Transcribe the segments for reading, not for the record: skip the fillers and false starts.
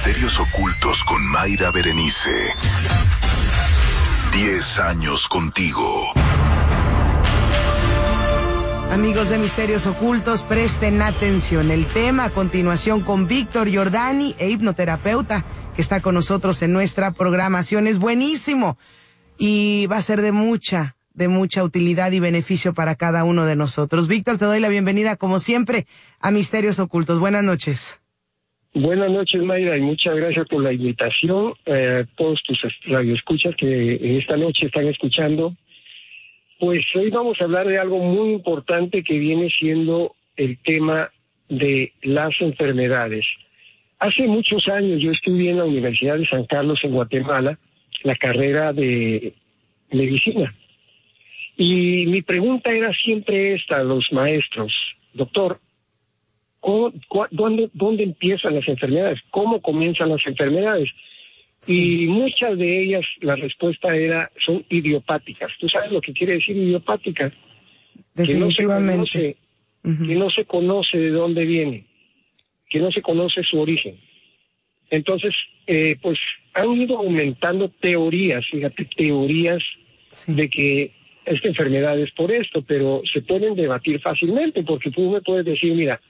Misterios Ocultos con Mayra Berenice. 10 años contigo. Amigos de Misterios Ocultos, presten atención. El tema a continuación con Víctor Giordani, hipnoterapeuta, que está con nosotros en nuestra programación. Es buenísimo y va a ser de mucha utilidad y beneficio para cada uno de nosotros. Víctor, te doy la bienvenida, como siempre, a Misterios Ocultos. Buenas noches. Buenas noches, Mayra, y muchas gracias por la invitación. Todos tus radioescuchas que esta noche están escuchando. Pues hoy vamos a hablar de algo muy importante que viene siendo el tema de las enfermedades. Hace muchos años yo estudié en la Universidad de San Carlos en Guatemala la carrera de medicina. Y mi pregunta era siempre esta a los maestros: doctor, ¿dónde empiezan las enfermedades? ¿Cómo comienzan las enfermedades? Sí. Y muchas de ellas, la respuesta son idiopáticas. ¿Tú sabes lo que quiere decir idiopática? Definitivamente. Que no se conoce de dónde viene, que no se conoce su origen. Entonces, pues han ido aumentando teorías, fíjate, sí, de que esta enfermedad es por esto, pero se pueden debatir fácilmente, porque tú me puedes decir, mira,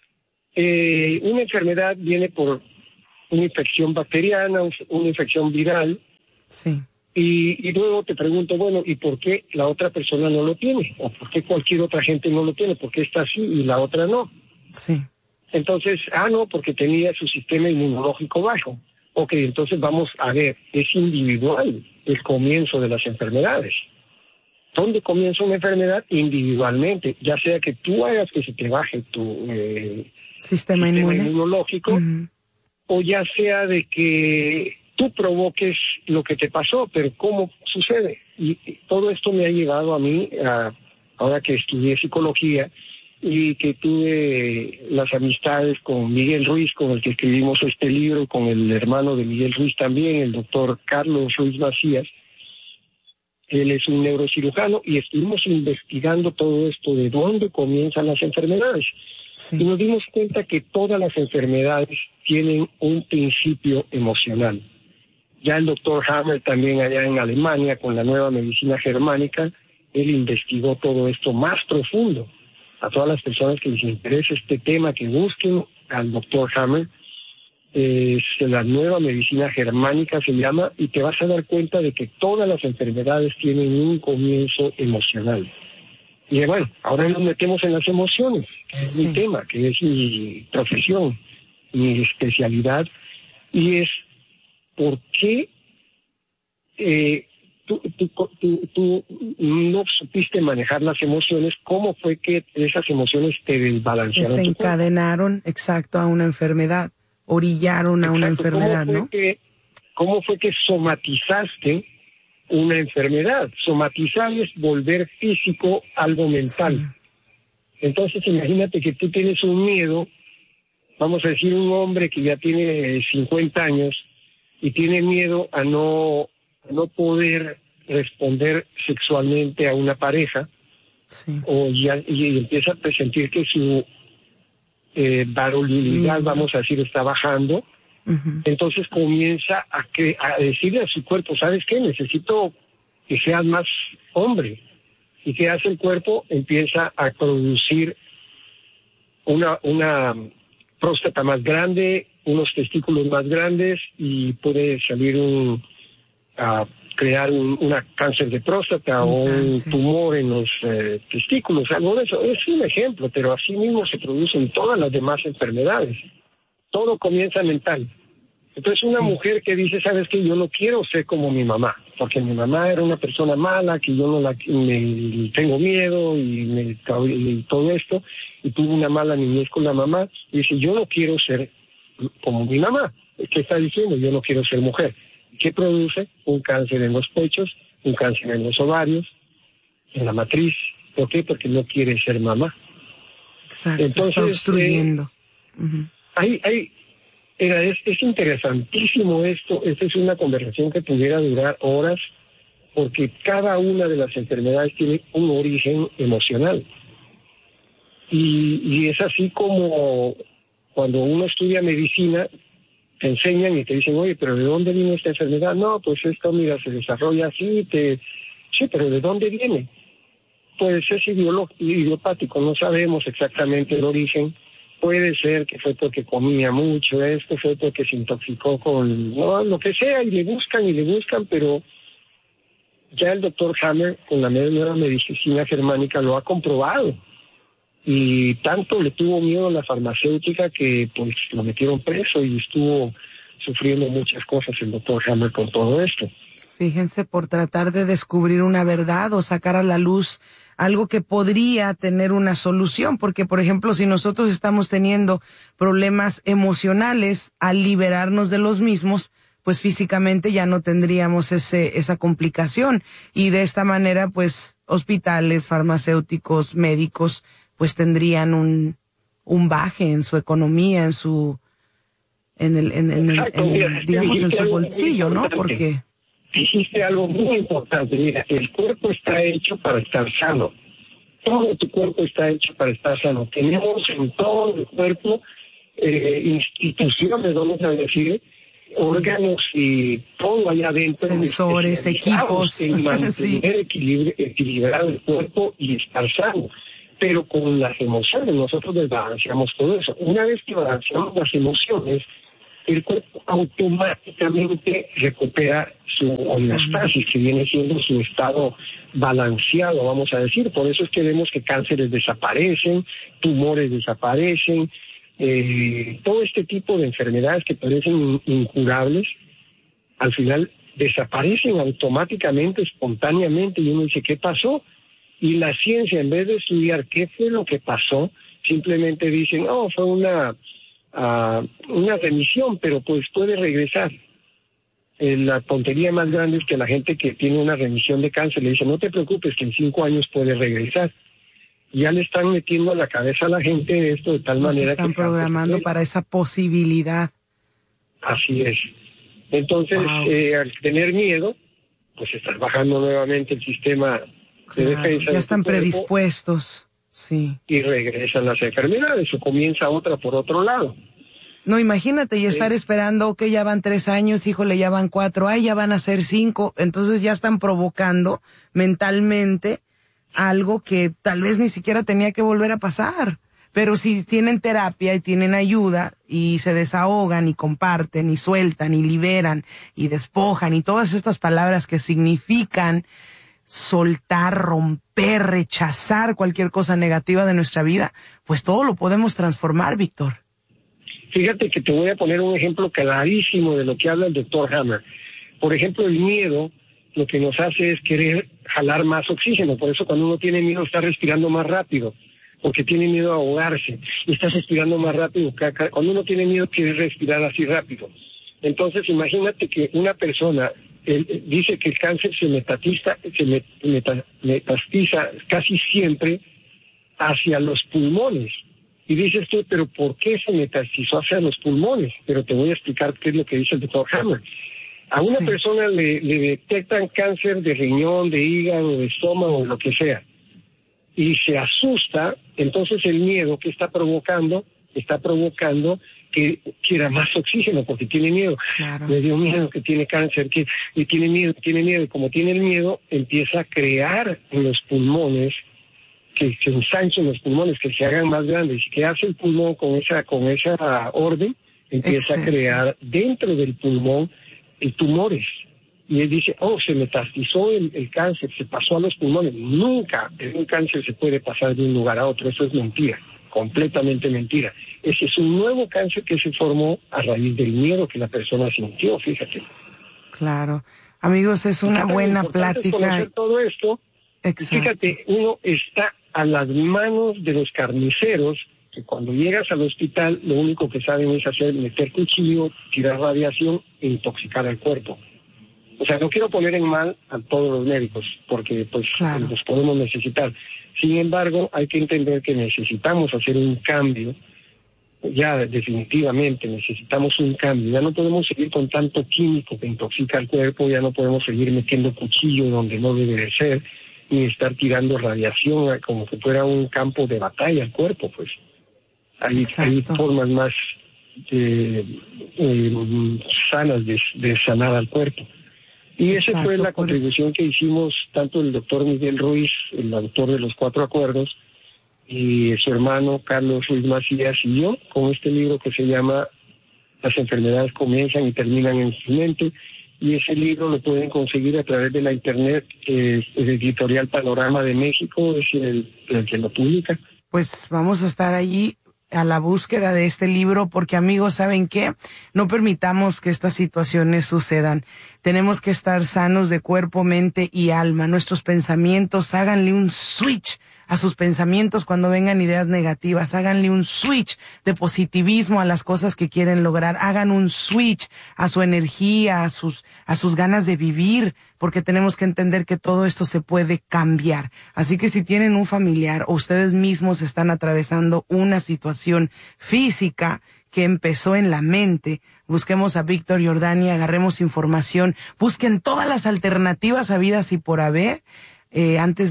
una enfermedad viene por una infección bacteriana, una infección viral, sí, y luego te pregunto, bueno, ¿y por qué la otra persona no lo tiene? ¿O por qué cualquier otra gente no lo tiene? ¿Por qué esta sí y la otra no? Sí. Entonces, no, porque tenía su sistema inmunológico bajo. Ok, entonces vamos a ver, es individual el comienzo de las enfermedades. ¿Dónde comienza una enfermedad? Individualmente, ya sea que tú hagas que se te baje tu sistema inmunológico, o ya sea de que tú provoques lo que te pasó, pero ¿cómo sucede? Y todo esto me ha llevado a mí, ahora que estudié psicología y que tuve las amistades con Miguel Ruiz, con el que escribimos este libro, con el hermano de Miguel Ruiz también, el doctor Carlos Ruiz Macías. Él es un neurocirujano y estuvimos investigando todo esto de dónde comienzan las enfermedades. Sí. Y nos dimos cuenta que todas las enfermedades tienen un principio emocional. Ya el doctor Hammer, también allá en Alemania, con la nueva medicina germánica, él investigó todo esto más profundo. A todas las personas que les interese este tema, que busquen al doctor Hammer, la nueva medicina germánica se llama, y te vas a dar cuenta de que todas las enfermedades tienen un comienzo emocional. Y bueno, ahora nos metemos en las emociones, que es mi tema, que es mi profesión, mi especialidad, y es por qué tú no supiste manejar las emociones. ¿Cómo fue que esas emociones te desbalancearon? Desencadenaron, exacto, a una enfermedad, orillaron a una enfermedad, ¿no? ¿Cómo fue que somatizaste una enfermedad? Somatizar es volver físico algo mental. Sí. Entonces imagínate que tú tienes un miedo, vamos a decir un hombre que ya tiene 50 años y tiene miedo a no poder responder sexualmente a una pareja, sí, y empieza a sentir que su varonilidad, vamos a decir, está bajando. Entonces comienza a decirle a su cuerpo, ¿sabes qué? Necesito que seas más hombre. ¿Y qué hace el cuerpo? Empieza a producir una próstata más grande, unos testículos más grandes, y puede salir crear una cáncer de próstata o un tumor en los testículos, algo de eso. Es un ejemplo, pero así mismo se producen todas las demás enfermedades. Todo comienza mental. Entonces una mujer que dice, ¿sabes qué? Yo no quiero ser como mi mamá, porque mi mamá era una persona mala, que yo me tengo miedo y todo esto, y tuve una mala niñez con la mamá, y dice, yo no quiero ser como mi mamá. ¿Qué está diciendo? Yo no quiero ser mujer. ¿Qué produce? Un cáncer en los pechos, un cáncer en los ovarios, en la matriz. ¿Por qué? Porque no quiere ser mamá. Exacto, entonces, está obstruyendo. Es interesantísimo esto. Esta es una conversación que pudiera durar horas, porque cada una de las enfermedades tiene un origen emocional. Y es así como cuando uno estudia medicina, te enseñan y te dicen, oye, pero ¿de dónde viene esta enfermedad? No, pues esto, mira, se desarrolla así, sí, pero ¿de dónde viene? Pues es idiopático, no sabemos exactamente el origen. Puede ser que fue porque comía mucho, fue porque se intoxicó con lo que sea, y le buscan, pero ya el doctor Hammer, con la nueva medicina germánica, lo ha comprobado. Y tanto le tuvo miedo a la farmacéutica que pues lo metieron preso y estuvo sufriendo muchas cosas el doctor Hammer con todo esto. Fíjense, por tratar de descubrir una verdad o sacar a la luz algo que podría tener una solución, porque por ejemplo, si nosotros estamos teniendo problemas emocionales, al liberarnos de los mismos, pues físicamente ya no tendríamos esa complicación, y de esta manera pues hospitales, farmacéuticos, médicos pues tendrían un baje en su economía, en su bolsillo, ¿no? Porque dijiste algo muy importante. Mira, el cuerpo está hecho para estar sano. Todo tu cuerpo está hecho para estar sano. Tenemos en todo el cuerpo instituciones, vamos a decir, órganos y todo allá adentro. Sensores, equipos. En mantener equilibrado el cuerpo y estar sano. Pero con las emociones nosotros desbalanceamos todo eso. Una vez que balanceamos las emociones, el cuerpo automáticamente recupera su homeostasis, que viene siendo su estado balanceado, vamos a decir. Por eso es que vemos que cánceres desaparecen, tumores desaparecen, todo este tipo de enfermedades que parecen incurables, al final desaparecen automáticamente, espontáneamente, y uno dice, ¿qué pasó? Y la ciencia, en vez de estudiar qué fue lo que pasó, simplemente dicen, fue una remisión, pero pues puede regresar. La tontería más grande es que la gente que tiene una remisión de cáncer le dice, no te preocupes, que en 5 años puede regresar. Ya le están metiendo a la cabeza a la gente esto de tal manera que están programando para esa posibilidad. Así es. Entonces, al tener miedo, pues estás bajando nuevamente el sistema de defensa. Ya están predispuestos. Sí. Y regresan las enfermedades o comienza otra por otro lado. No, imagínate, y estar esperando que ya van 3 años, híjole, ya van 4, ya van a ser 5, entonces ya están provocando mentalmente algo que tal vez ni siquiera tenía que volver a pasar. Pero si tienen terapia y tienen ayuda y se desahogan y comparten y sueltan y liberan y despojan y todas estas palabras que significan soltar, romper, rechazar cualquier cosa negativa de nuestra vida, pues todo lo podemos transformar, Víctor. Fíjate que te voy a poner un ejemplo clarísimo de lo que habla el doctor Hammer. Por ejemplo, el miedo lo que nos hace es querer jalar más oxígeno. Por eso cuando uno tiene miedo está respirando más rápido, porque tiene miedo a ahogarse. Y estás respirando más rápido. Cuando uno tiene miedo quiere respirar así rápido. Entonces imagínate que una persona dice que el cáncer se metastiza casi siempre hacia los pulmones. Y dices tú, pero ¿por qué se metastizó hacia los pulmones? Pero te voy a explicar qué es lo que dice el doctor Hammer. A una persona le detectan cáncer de riñón, de hígado, de estómago, lo que sea, y se asusta. Entonces el miedo que está provocando que quiera más oxígeno porque tiene miedo. Claro. Le dio miedo que tiene cáncer, y tiene miedo, y como tiene el miedo, empieza a crear en los pulmones, que se ensanchen los pulmones, que se hagan más grandes, y que hace el pulmón con esa orden, empieza a crear dentro del pulmón tumores. Y él dice, se metastizó el cáncer, se pasó a los pulmones. Nunca un cáncer se puede pasar de un lugar a otro, eso es mentira, completamente mentira. Ese es un nuevo cáncer que se formó a raíz del miedo que la persona sintió, fíjate. Claro. Amigos, es una buena plática. Conocer todo esto. Exacto. Fíjate, uno está a las manos de los carniceros, que cuando llegas al hospital lo único que saben es meter cuchillo, tirar radiación e intoxicar al cuerpo. O sea, no quiero poner en mal a todos los médicos, porque pues los podemos necesitar. Sin embargo, hay que entender que necesitamos hacer un cambio, ya definitivamente necesitamos un cambio. Ya no podemos seguir con tanto químico que intoxica el cuerpo, ya no podemos seguir metiendo cuchillo donde no debe de ser, ni estar tirando radiación como que fuera un campo de batalla al cuerpo, pues. Hay formas sanas de sanar al cuerpo. Y esa fue la contribución que hicimos tanto el doctor Miguel Ruiz, el autor de los 4 acuerdos, y su hermano Carlos Ruiz Macías y yo, con este libro que se llama Las enfermedades comienzan y terminan en su mente. Y ese libro lo pueden conseguir a través de la internet, el Editorial Panorama de México es el que lo publica. Pues vamos a estar allí a la búsqueda de este libro, porque amigos, ¿saben qué? No permitamos que estas situaciones sucedan. Tenemos que estar sanos de cuerpo, mente y alma. Nuestros pensamientos, háganle un switch a sus pensamientos cuando vengan ideas negativas, háganle un switch de positivismo a las cosas que quieren lograr, hagan un switch a su energía, a sus ganas de vivir, porque tenemos que entender que todo esto se puede cambiar. Así que si tienen un familiar o ustedes mismos están atravesando una situación física que empezó en la mente, busquemos a Víctor Jordani, agarremos información, busquen todas las alternativas habidas y por haber, antes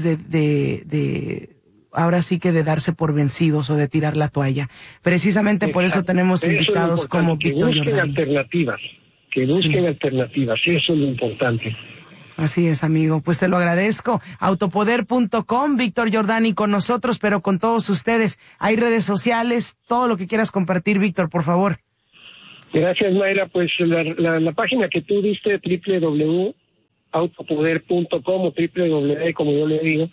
de ahora sí que de darse por vencidos o de tirar la toalla. Precisamente por eso tenemos invitados como Víctor Jordani. Que busquen alternativas, eso es lo importante. Así es, amigo, pues te lo agradezco. Autopoder.com, Víctor Jordani con nosotros, pero con todos ustedes. Hay redes sociales, todo lo que quieras compartir, Víctor, por favor. Gracias, Mayra. Pues la página que tú diste, www.autopoder.com o www, como yo le digo,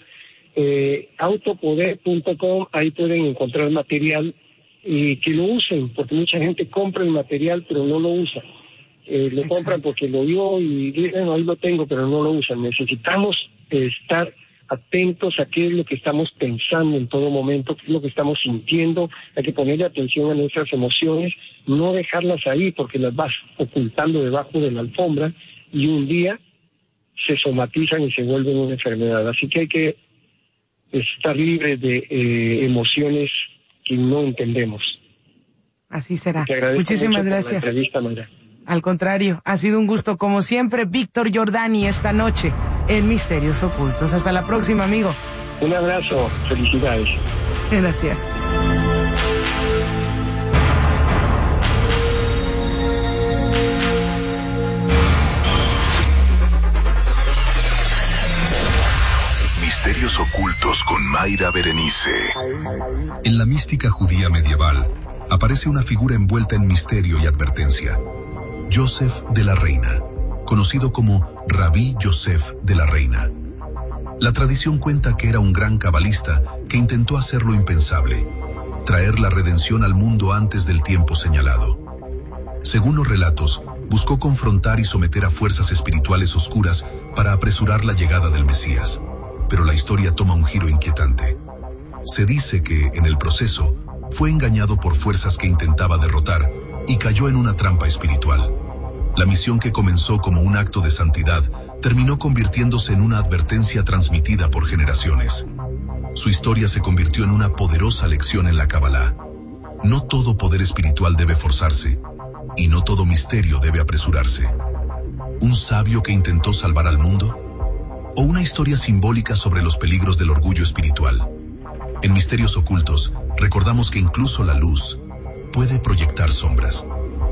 autopoder.com, ahí pueden encontrar material y que lo usen, porque mucha gente compra el material pero no lo usa. Lo compran porque lo vio y dicen, ahí lo tengo, pero no lo usan. Necesitamos estar atentos a qué es lo que estamos pensando en todo momento, qué es lo que estamos sintiendo. Hay que ponerle atención a nuestras emociones, no dejarlas ahí porque las vas ocultando debajo de la alfombra y un día se somatizan y se vuelven una enfermedad. Así que hay que estar libres de emociones que no entendemos. Así será. Muchísimas gracias. Por la entrevista, Mayra. Al contrario, ha sido un gusto como siempre. Víctor Jordani esta noche en Misterios Ocultos. Hasta la próxima, amigo. Un abrazo, felicidades. Gracias. Misterios Ocultos con Mayra Berenice. En la mística judía medieval aparece una figura envuelta en misterio y advertencia. Yosef de la Reina, conocido como Rabí Yosef de la Reina. La tradición cuenta que era un gran cabalista que intentó hacer lo impensable, traer la redención al mundo antes del tiempo señalado. Según los relatos, buscó confrontar y someter a fuerzas espirituales oscuras para apresurar la llegada del Mesías. Pero la historia toma un giro inquietante. Se dice que, en el proceso, fue engañado por fuerzas que intentaba derrotar y cayó en una trampa espiritual. La misión que comenzó como un acto de santidad terminó convirtiéndose en una advertencia transmitida por generaciones. Su historia se convirtió en una poderosa lección en la Kabbalah. No todo poder espiritual debe forzarse, y no todo misterio debe apresurarse. ¿Un sabio que intentó salvar al mundo? ¿O una historia simbólica sobre los peligros del orgullo espiritual? En Misterios Ocultos, recordamos que incluso la luz puede proyectar sombras.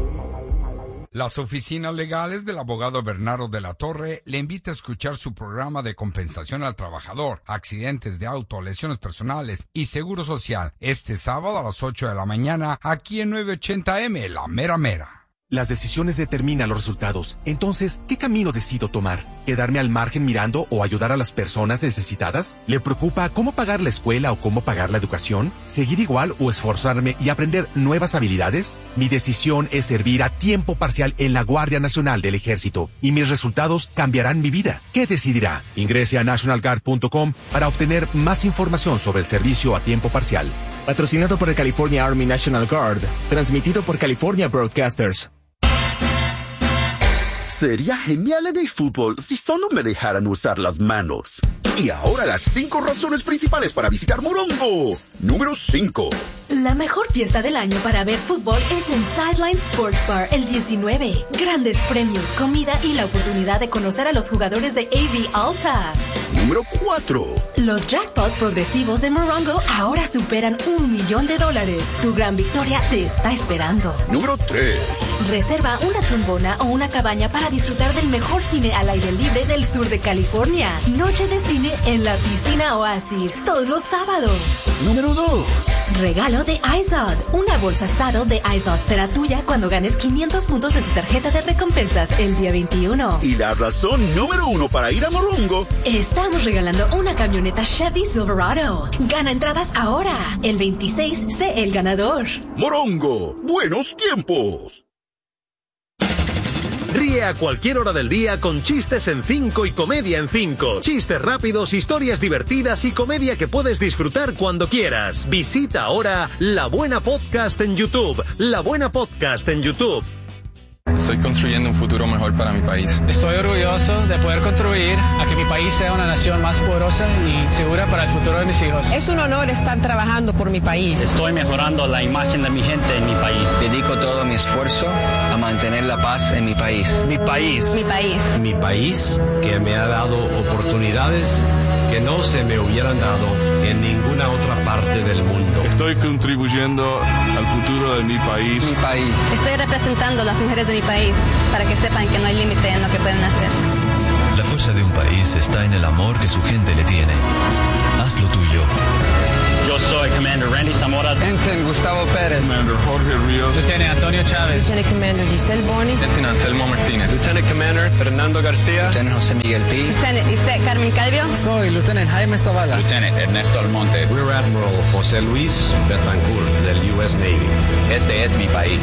Las oficinas legales del abogado Bernardo de la Torre le invita a escuchar su programa de compensación al trabajador, accidentes de auto, lesiones personales y seguro social, este sábado a las 8 de la mañana, aquí en 980M, La Mera Mera. Las decisiones determinan los resultados. Entonces, ¿qué camino decido tomar? ¿Quedarme al margen mirando o ayudar a las personas necesitadas? ¿Le preocupa cómo pagar la escuela o cómo pagar la educación? ¿Seguir igual o esforzarme y aprender nuevas habilidades? Mi decisión es servir a tiempo parcial en la Guardia Nacional del Ejército y mis resultados cambiarán mi vida. ¿Qué decidirá? Ingrese a nationalguard.com para obtener más información sobre el servicio a tiempo parcial. Patrocinado por el California Army National Guard. Transmitido por California Broadcasters. Sería genial en el fútbol si solo me dejaran usar las manos. Y ahora las 5 razones principales para visitar Morongo. Número 5. La mejor fiesta del año para ver fútbol es en Sideline Sports Bar el 19. Grandes premios, comida y la oportunidad de conocer a los jugadores de AV Alta. Número 4. Los jackpots progresivos de Morongo ahora superan $1 millón. Tu gran victoria te está esperando. Número 3. Reserva una tumbona o una cabaña para disfrutar del mejor cine al aire libre del sur de California. Noche de cine en la piscina Oasis, todos los sábados. Número 2. Regalo de iZod. Una bolsa Saddle de iZod será tuya cuando ganes 500 puntos en tu tarjeta de recompensas el día 21. Y la razón número 1 para ir a Morongo. Estamos regalando una camioneta Chevy Silverado. Gana entradas ahora. El 26, sé el ganador. Morongo, buenos tiempos. Ríe a cualquier hora del día con Chistes en 5 y Comedia en 5. Chistes rápidos, historias divertidas y comedia que puedes disfrutar cuando quieras. Visita ahora La Buena Podcast en YouTube. La Buena Podcast en YouTube. Estoy construyendo un futuro mejor para mi país. Estoy orgulloso de poder contribuir a que mi país sea una nación más poderosa y segura para el futuro de mis hijos. Es un honor estar trabajando por mi país. Estoy mejorando la imagen de mi gente en mi país. Dedico todo mi esfuerzo a mantener la paz en mi país. Mi país. Mi país. Mi país, que me ha dado oportunidades que no se me hubieran dado en ninguna otra parte del mundo. Estoy contribuyendo al futuro de mi país. Mi país. Estoy representando a las mujeres de mi país para que sepan que no hay límite en lo que pueden hacer. La fuerza de un país está en el amor que su gente le tiene. Haz lo tuyo. Yo soy Commander Randy Zamora. Ensign Gustavo Pérez. Commander Jorge Ríos. Lieutenant Antonio Chávez. Lieutenant Commander Giselle Bonis. Lieutenant Anselmo Martínez. Lieutenant Commander Fernando García. Lieutenant José Miguel Pi. Lieutenant Lisette Carmen Calvio. Soy Lieutenant Jaime Zavala. Lieutenant Ernesto Almonte. Rear Admiral José Luis Betancourt del U.S. Navy. Este es mi país.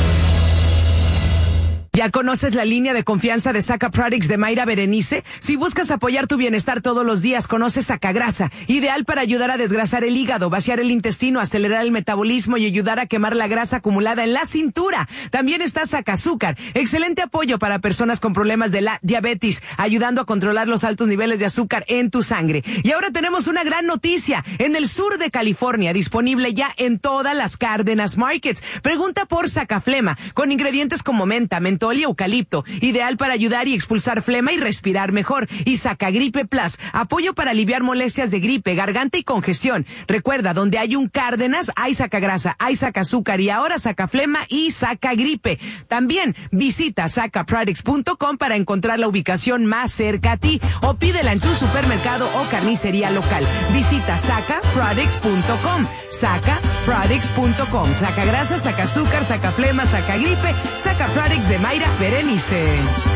¿Ya conoces la línea de confianza de Saca Products de Mayra Berenice? Si buscas apoyar tu bienestar todos los días, conoce Sacagrasa, ideal para ayudar a desgrasar el hígado, vaciar el intestino, acelerar el metabolismo y ayudar a quemar la grasa acumulada en la cintura. También está Sacazúcar, excelente apoyo para personas con problemas de la diabetes, ayudando a controlar los altos niveles de azúcar en tu sangre. Y ahora tenemos una gran noticia, en el sur de California, disponible ya en todas las Cárdenas Markets. Pregunta por Sacaflema, con ingredientes como menta, mentol y eucalipto, ideal para ayudar y expulsar flema y respirar mejor. Y Sacagripe Plus, apoyo para aliviar molestias de gripe, garganta y congestión. Recuerda, donde hay un Cárdenas, hay Sacagrasa, hay Sacazúcar y ahora Sacaflema y Sacagripe. También visita sacaproducts.com para encontrar la ubicación más cerca a ti o pídela en tu supermercado o carnicería local. Visita sacaproducts.com, sacaproducts.com. Sacagrasa, Sacazúcar, Sacaflema, Sacagripe, Sacaproducts de Mayra Berenice.